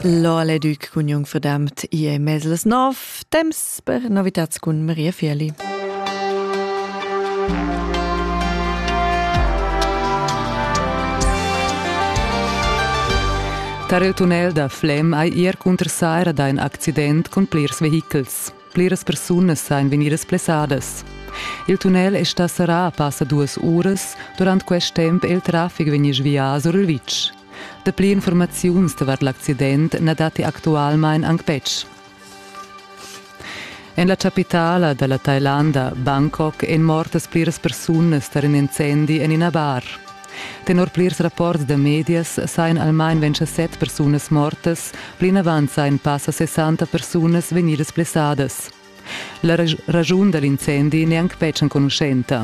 Lo alle duc cun jung verdamt ie mesles nov, temps per novitats cun Maria Fieli. Tar il tunnel da Flem hai ier contrasaira da un accident con plirs vehicles. Pliras persunas sain venidas plesadas. Il tunnel è sta sarà passa 2 uras, durant quest temp il traffic vegni svia sur il vitg. Da pli informaziuns davart l'accident na dati actualmein ang petsch. En la capitala della Thailanda, Bangkok, en mortas pliras persunas tar in incendi en in a bar. Tenor plirs rapports de medias sain almain 27 persunas mortas, plin avant sain passa 60 persunas venidas plesadas. La ragiun dell'incendi neanche petschen conoscenta.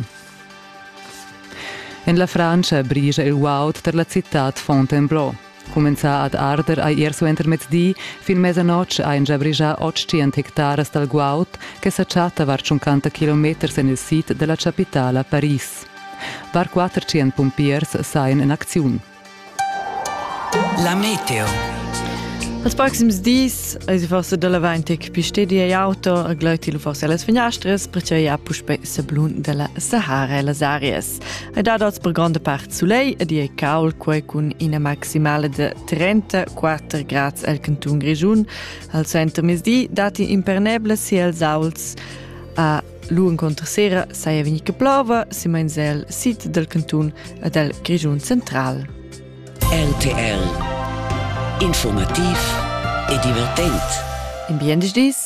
En la Francia briga il Wout per la città Fontainebleau. Comenza ad arder a ier suenter mezzdi, fin mezzanotte ha in già briga 800 hectares dal Wout, che s'acciatta var 50 km en il sit della capitala Paris. Var 400 pompiers sain in azione. La meteo. Als proxims dis, si forse della vaintic pistedi e auto, a glöti forse alle finestres, perché ja puspe se blun della Sahara e las aries. E da dots per grande part sulei, ed ie caul quei cun ina maximale de 34 grads al cantun Grigiun, al center misdi, dati imperneble si els auls a l'un contra sera saia veni che plova, si meins el sit del cantun e del Grigiun central. RTL. Informativ e divertent. In bien dis dis,